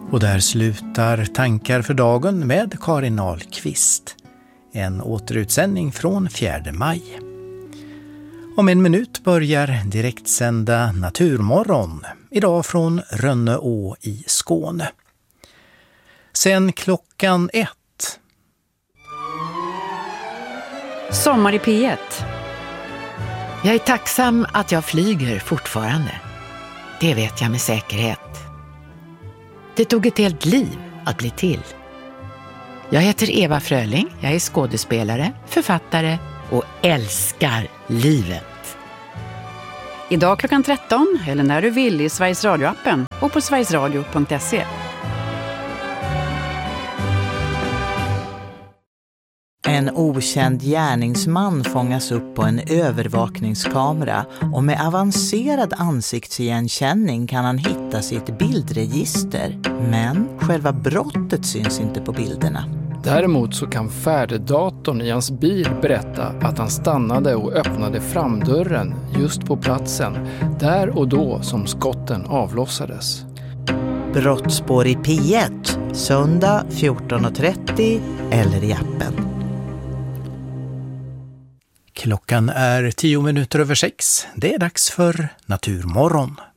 Och där slutar Tankar för dagen med Karin Ahlqvist. En återutsändning från 4 maj. Om en minut börjar direktsända Naturmorgon. Idag från Rönneå i Skåne. Sen klockan 1. Sommar i P1. Jag är tacksam att jag flyger fortfarande. Det vet jag med säkerhet. Det tog ett helt liv att bli till. Jag heter Eva Fröling, jag är skådespelare, författare och älskar livet. Idag klockan 13 eller när du vill i Sveriges Radio-appen och på sverigesradio.se. En okänd gärningsman fångas upp på en övervakningskamera och med avancerad ansiktsigenkänning kan han hitta sitt bildregister. Men själva brottet syns inte på bilderna. Däremot så kan färddatorn i hans bil berätta att han stannade och öppnade framdörren just på platsen, där och då som skotten avlossades. Brottsspår i P1, söndag 14.30 eller i appen. Klockan är 10 minuter över 6. Det är dags för Naturmorgon.